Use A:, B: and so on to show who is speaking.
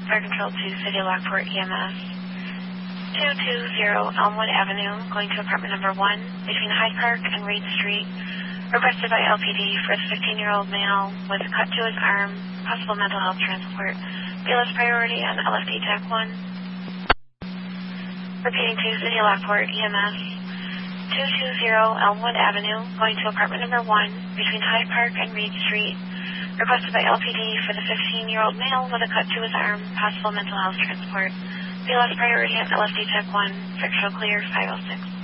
A: Fire Control to City of Lockport EMS. 220 Elmwood Avenue, going to apartment number 1, between Hyde Park and Reed Street. Requested by LPD for a 15-year-old male with a cut to his arm, possible mental health transport. BLS priority on LFD Tech 1. Repeating to City of Lockport EMS. 220 Elmwood Avenue, going to apartment number 1, between Hyde Park and Reed Street. Requested by LPD for the 15-year-old male with a cut to his arm, possible mental health transport. BLS priority on LFD Tech 1, Fixed Show Clear 506.